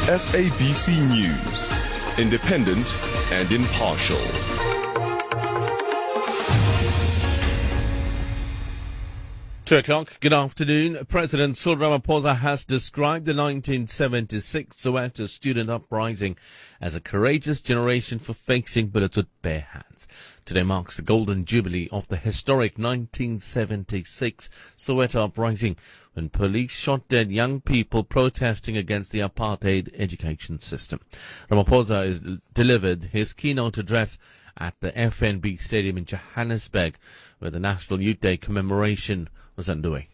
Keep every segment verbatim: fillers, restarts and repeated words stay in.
S A B C News, independent and impartial. Two o'clock, good afternoon. President Cyril Ramaphosa has described the nineteen seventy-six Soweto student uprising as a courageous generation for facing bullets with bare hands. Today marks the golden jubilee of the historic nineteen seventy-six Soweto uprising, when police shot dead young people protesting against the apartheid education system. Ramaphosa is delivered his keynote address at the F N B Stadium in Johannesburg, where the National Youth Day commemoration was underway.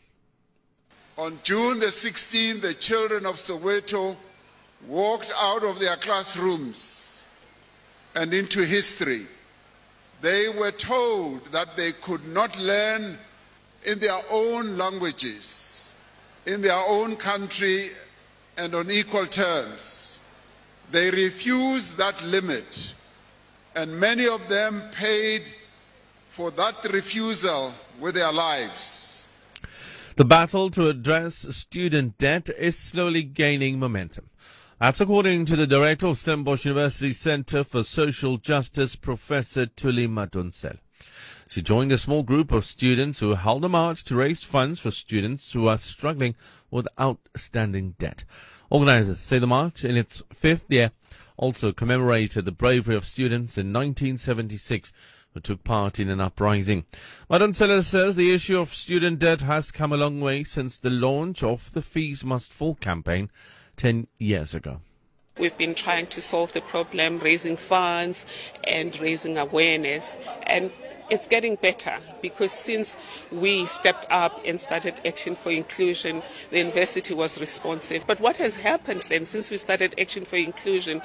On June the sixteenth, the children of Soweto walked out of their classrooms and into history. They were told that they could not learn in their own languages, in their own country, and on equal terms. They refused that limit, and many of them paid for that refusal with their lives. The battle to address student debt is slowly gaining momentum. That's according to the director of Stellenbosch University Centre for Social Justice, Professor Thuli Madonsela. She joined a small group of students who held a march to raise funds for students who are struggling with outstanding debt. Organizers say the march, in its fifth year, also commemorated the bravery of students in nineteen seventy-six who took part in an uprising. Madonsela says the issue of student debt has come a long way since the launch of the Fees Must Fall campaign ten years ago. We've been trying to solve the problem, raising funds and raising awareness, and it's getting better because since we stepped up and started Action for Inclusion, the university was responsive. But what has happened then since we started Action for Inclusion,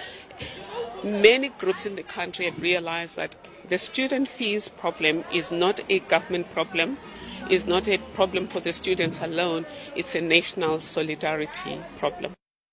many groups in the country have realized that the student fees problem is not a government problem, is not a problem for the students alone, it's a national solidarity problem.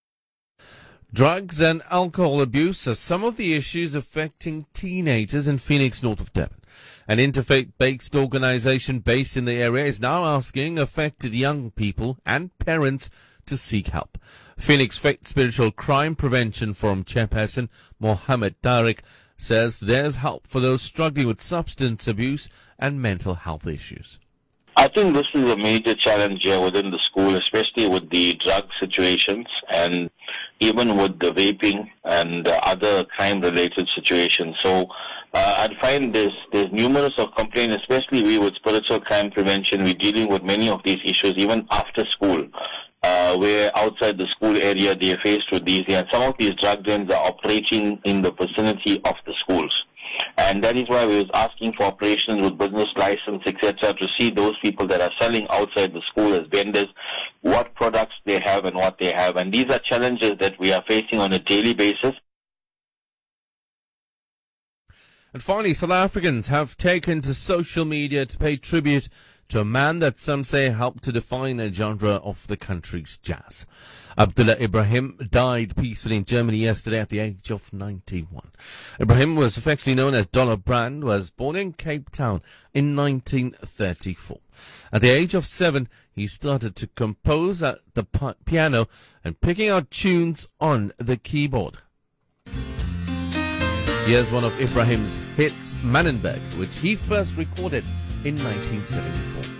Drugs and alcohol abuse are some of the issues affecting teenagers in Phoenix, north of Durban. An interfaith-based organization based in the area is now asking affected young people and parents to seek help. Phoenix Faith Spiritual Crime Prevention Forum chairperson Mohammed Tariq says there's help for those struggling with substance abuse and mental health issues. I think this is a major challenge here within the school, especially with the drug situations and even with the vaping and uh, other crime-related situations. So uh, I find there's, there's numerous of complaints, especially we with spiritual crime prevention. We're dealing with many of these issues even after school, uh, where outside the school area they are faced with these. And some of these drug dens are operating in the vicinity of the schools. And that is why we was asking for operations with business license, et cetera, to see those people that are selling outside the school as vendors, what products they have and what they have. And these are challenges that we are facing on a daily basis. And finally, South Africans have taken to social media to pay tribute to a man that some say helped to define a genre of the country's jazz. Abdullah Ibrahim died peacefully in Germany yesterday at the age of ninety-one. Ibrahim was affectionately known as Dollar Brand, was born in Cape Town in nineteen thirty-four. At the age of seven, he started to compose at the piano and picking out tunes on the keyboard. Here's one of Ibrahim's hits, Mannenberg, which he first recorded in nineteen seventy-four.